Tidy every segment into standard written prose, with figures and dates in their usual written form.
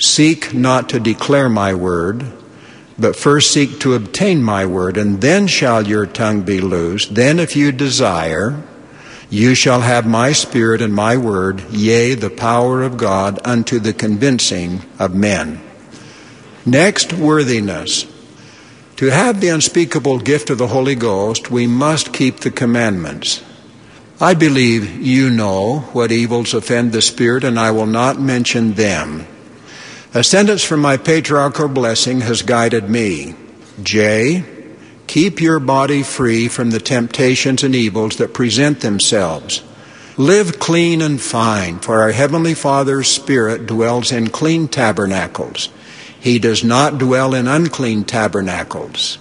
Seek not to declare my word, but first seek to obtain my word, and then shall your tongue be loosed. Then if you desire, you shall have my spirit and my word, yea, the power of God unto the convincing of men. Next, worthiness. To have the unspeakable gift of the Holy Ghost, we must keep the commandments. I believe you know what evils offend the Spirit, and I will not mention them. A sentence from my patriarchal blessing has guided me. J, keep your body free from the temptations and evils that present themselves. Live clean and fine, for our Heavenly Father's Spirit dwells in clean tabernacles. He does not dwell in unclean tabernacles.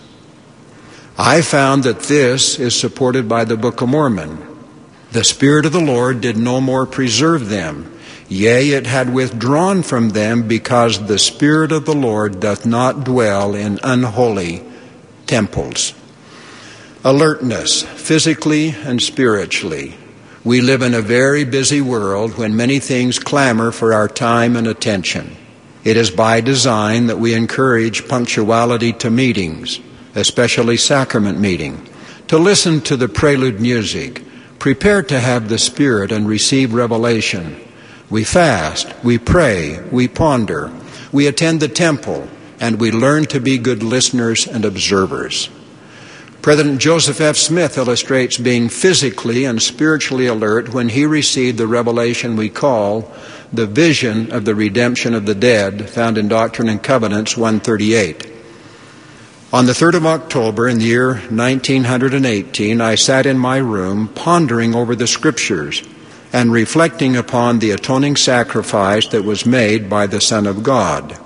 I found that this is supported by the Book of Mormon. The Spirit of the Lord did no more preserve them. Yea, it had withdrawn from them, because the Spirit of the Lord doth not dwell in unholy temples. Alertness, physically and spiritually. We live in a very busy world when many things clamor for our time and attention. It is by design that we encourage punctuality to meetings, especially sacrament meeting, to listen to the prelude music, prepare to have the Spirit and receive revelation. We fast, we pray, we ponder, we attend the temple, and we learn to be good listeners and observers. President Joseph F. Smith illustrates being physically and spiritually alert when he received the revelation we call the vision of the redemption of the dead, found in Doctrine and Covenants 138. On the 3rd of October in the year 1918, I sat in my room pondering over the Scriptures and reflecting upon the atoning sacrifice that was made by the Son of God.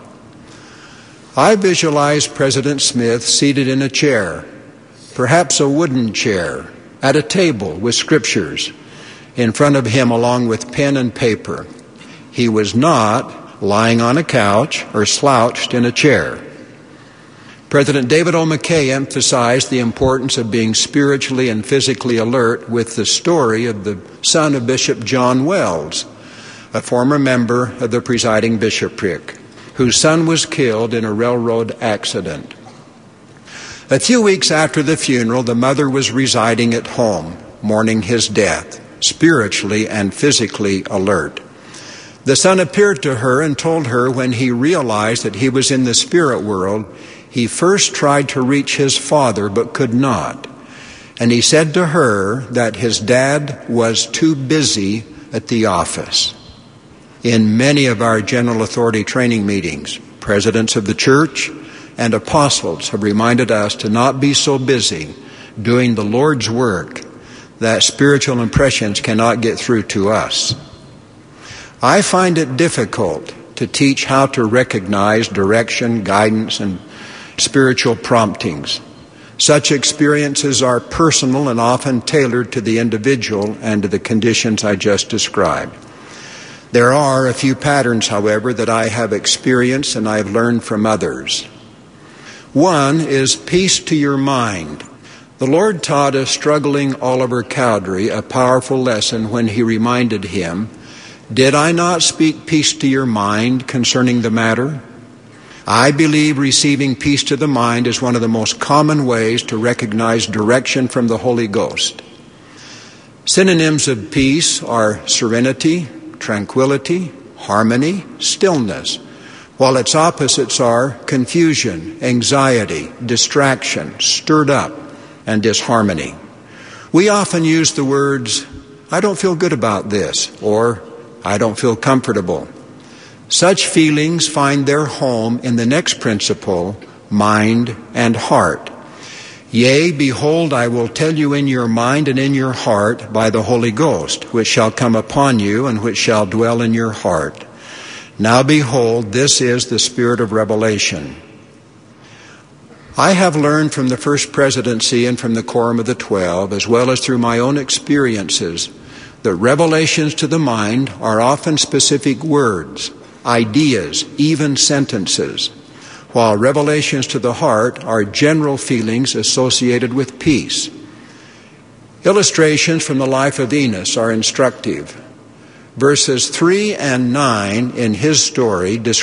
I visualized President Smith seated in a chair, perhaps a wooden chair, at a table with Scriptures in front of him along with pen and paper. He was not lying on a couch or slouched in a chair. President David O. McKay emphasized the importance of being spiritually and physically alert with the story of the son of Bishop John Wells, a former member of the presiding bishopric, whose son was killed in a railroad accident. A few weeks after the funeral, the mother was residing at home, mourning his death, spiritually and physically alert. The son appeared to her and told her when he realized that he was in the spirit world, he first tried to reach his father but could not. And he said to her that his dad was too busy at the office. In many of our general authority training meetings, presidents of the church and apostles have reminded us to not be so busy doing the Lord's work that spiritual impressions cannot get through to us. I find it difficult to teach how to recognize direction, guidance, and spiritual promptings. Such experiences are personal and often tailored to the individual and to the conditions I just described. There are a few patterns, however, that I have experienced and I have learned from others. One is peace to your mind. The Lord taught a struggling Oliver Cowdery a powerful lesson when he reminded him, "Did I not speak peace to your mind concerning the matter?" I believe receiving peace to the mind is one of the most common ways to recognize direction from the Holy Ghost. Synonyms of peace are serenity, tranquility, harmony, stillness, while its opposites are confusion, anxiety, distraction, stirred up, and disharmony. We often use the words, "I don't feel good about this," or "I don't feel comfortable." Such feelings find their home in the next principle, mind and heart. Yea, behold, I will tell you in your mind and in your heart by the Holy Ghost, which shall come upon you and which shall dwell in your heart. Now behold, this is the spirit of revelation. I have learned from the First Presidency and from the Quorum of the 12, as well as through my own experiences, that revelations to the mind are often specific words, ideas, even sentences, while revelations to the heart are general feelings associated with peace. Illustrations from the life of Enos are instructive. Verses 3 and 9 in his story describe